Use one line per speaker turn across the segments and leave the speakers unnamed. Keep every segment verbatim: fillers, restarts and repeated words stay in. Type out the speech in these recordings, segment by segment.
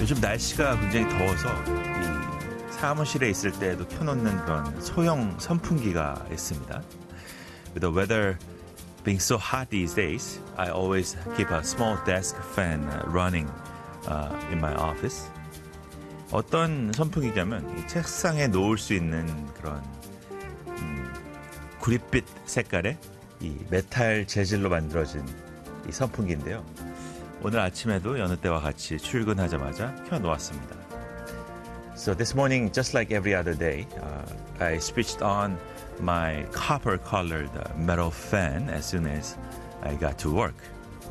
요즘 날씨가 굉장히 더워서 이 사무실에 있을 때에도 켜놓는 그런 소형 선풍기가 있습니다. With the weather being so hot these days, I always keep a small desk fan running uh, in my office. 어떤 선풍기냐면 이 책상에 놓을 수 있는 그런 음, 구릿빛 색깔의 이 메탈 재질로 만들어진 이 선풍기인데요. 오늘 아침에도 여느 때와 같이 출근하자마자 켜놓았습니다. So this morning, just like every other day, uh, I switched on my copper-colored metal fan as soon as I got to work.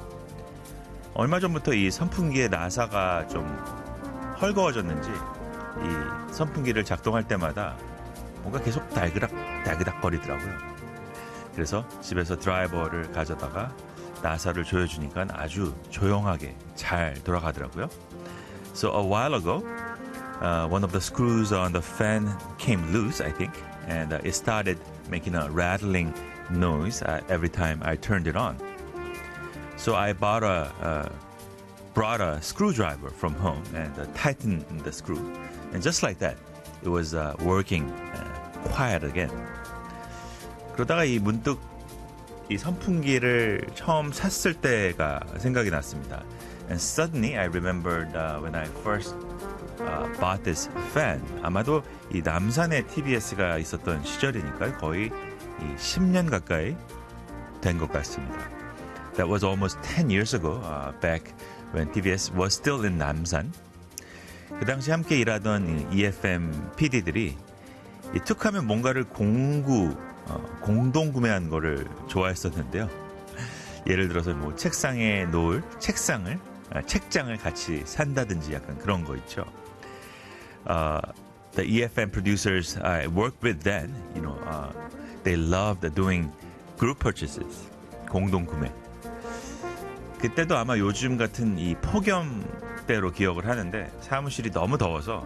얼마 전부터 이 선풍기의 나사가 좀 헐거워졌는지 이 선풍기를 작동할 때마다 뭔가 계속 달그락 달그락 거리더라고요. 그래서 집에서 드라이버를 가져다가 나사를 조여주니까 아주 조용하게 잘 돌아가더라고요. So a while ago, uh, one of the screws on the fan came loose, I think, and uh, it started making a rattling noise uh, every time I turned it on. So I bought a, uh, brought a screwdriver from home and uh, tightened the screw. And just like that, it was uh, working uh, quiet again. 그러다가 이 문득 이 선풍기를 처음 샀을 때가 생각이 났습니다. And suddenly I remembered uh, when I first uh, bought this fan. 아마도 이 남산에 티비에스가 있었던 시절이니까 거의 이 십 년 가까이 된 것 같습니다. That was almost ten years ago, uh, back when 티비에스 was still in 남산. 그 당시 함께 일하던 이에프엠 피디들이 이 툭하면 뭔가를 공구 어, 공동 구매한 거를 좋아했었는데요. 예를 들어서 뭐 책상에 놓을 책상을 아, 책장을 같이 산다든지 약간 그런 거 있죠. Uh, the 이에프엠 producers I worked with then, you know, uh, they loved doing group purchases, 공동 구매. 그때도 아마 요즘 같은 이 폭염때로 기억을 하는데 사무실이 너무 더워서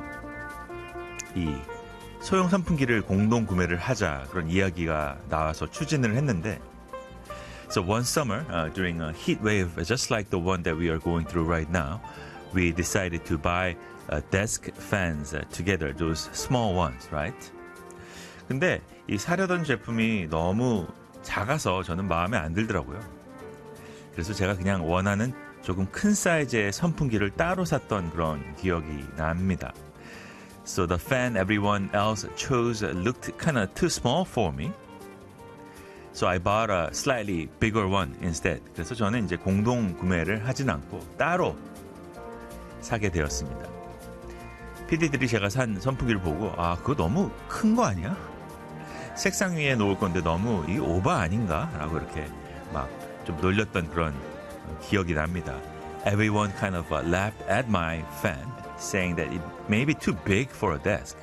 이 소형 선풍기를 공동 구매를 하자 그런 이야기가 나와서 추진을 했는데 So one summer, uh, during a heat wave just like the one that we are going through right now, we decided to buy uh, desk fans uh, together, those small ones, right? 근데 이 사려던 제품이 너무 작아서 저는 마음에 안 들더라고요. 그래서 제가 그냥 원하는 조금 큰 사이즈의 선풍기를 따로 샀던 그런 기억이 납니다. So the fan everyone else chose looked kind of too small for me. So I bought a slightly bigger one instead. 그래서 저는 이제 공동 구매를 하진 않고 따로 사게 되었습니다. 피디들이 제가 산 선풍기를 보고 아 그거 너무 큰 거 아니야? 책상 위에 놓을 건데 너무 이 오바 아닌가? 라고 이렇게 막 좀 놀렸던 그런 기억이 납니다. Everyone kind of laughed at my fan. saying that it may be too big for a desk.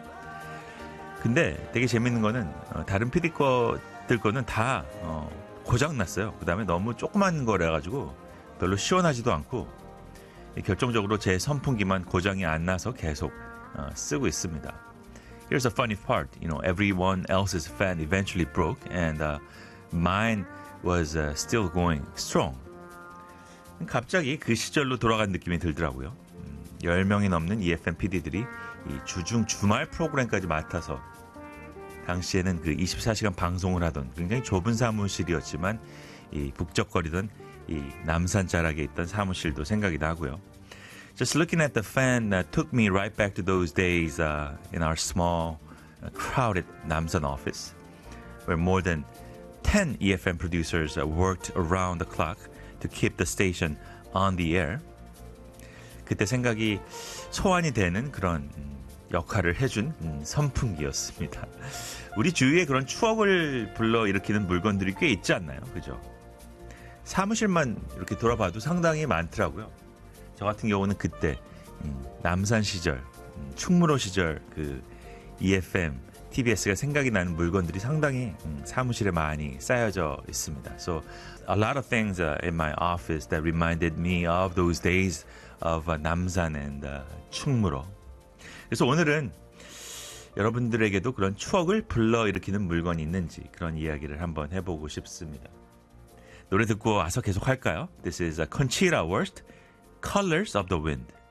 근데 되게 재밌는 거는 어, 다른 피디 거들 거는 다 어, 고장났어요. 그 다음에 너무 조그만 거라 가지고 별로 시원하지도 않고 결정적으로 제 선풍기만 고장이 안 나서 계속 어, 쓰고 있습니다. Here's a funny part. You know, everyone else's fan eventually broke and uh, mine was uh, still going strong. 갑자기 그 시절로 돌아간 느낌이 들더라고요. 열 명이 넘는 이에프엠 피디들이 이 주중 주말 프로그램까지 맡아서 당시에는 그 이십사 시간 방송을 하던 굉장히 좁은 사무실이었지만 이 북적거리던 이 남산 자락에 있던 사무실도 생각이 나고요. Just looking at the fan that took me right back to those days uh, in our small, uh, crowded 남산 office, where more than ten 이에프엠 producers uh, worked around the clock to keep the station on the air. 그때 생각이 소환이 되는 그런 역할을 해준 선풍기였습니다. 우리 주위에 그런 추억을 불러일으키는 물건들이 꽤 있지 않나요? 그죠? 사무실만 이렇게 돌아봐도 상당히 많더라고요. 저 같은 경우는 그때 남산 시절, 충무로 시절 그 이에프엠, 티비에스가 생각이 나는 물건들이 상당히 사무실에 많이 쌓여져 있습니다. So a lot of things uh, in my office that reminded me of those days of uh, 남산 and uh, 충무로. 그래서 오늘은 여러분들에게도 그런 추억을 불러일으키는 물건이 있는지 그런 이야기를 한번 해보고 싶습니다. 노래 듣고 와서 계속 할까요? This is uh, Conchita Wurst, Colors of the Wind.